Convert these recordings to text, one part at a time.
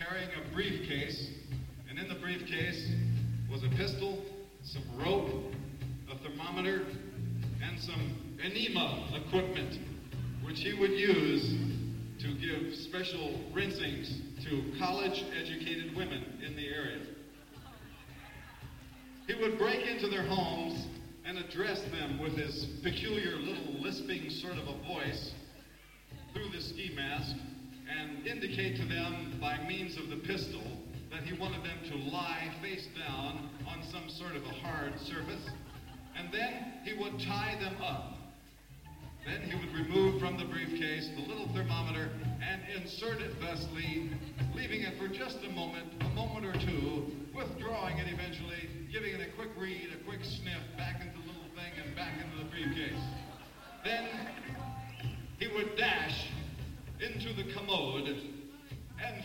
carrying a briefcase, and in the briefcase was a pistol, some rope, a thermometer, and some enema equipment, which he would use to give special rinsings to college-educated women in the area. He would break into their homes and address them with his peculiar little lisping sort of a voice through the ski mask and indicate to them by means of the pistol that he wanted them to lie face down on some sort of a hard surface, and then he would tie them up. Then he would remove from the briefcase the little thermometer and insert it thusly, leaving it for just a moment or two, withdrawing it eventually, giving it a quick read, a quick sniff, back into the little thing and back into the briefcase. Then he would dash into the commode and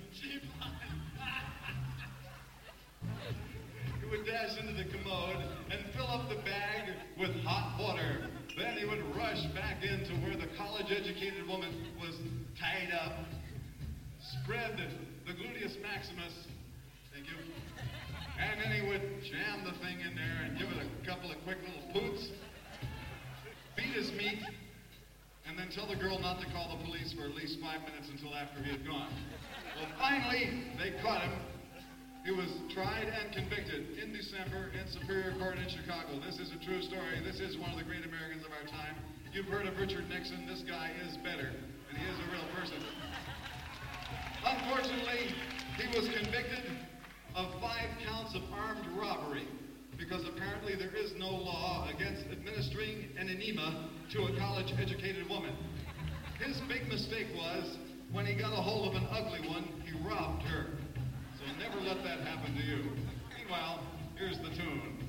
he would dash into the commode and fill up the bag with hot water. Then he would rush back into where the college-educated woman was tied up, spread the gluteus maximus, thank you, and then he would jam the thing in there and give it a couple of quick little poots, beat his meat, and then tell the girl not to call the police for at least 5 minutes until after he had gone. Well, finally, they caught him. He was tried and convicted in December in Superior Court in Chicago. This is a true story. This is one of the great Americans of our time. You've heard of Richard Nixon. This guy is better, and he is a real person. Unfortunately, he was convicted of 5 counts of armed robbery because apparently there is no law against administering an enema to a college-educated woman. His big mistake was when he got a hold of an ugly one, he robbed her. So never let that happen to you. Meanwhile, here's the tune.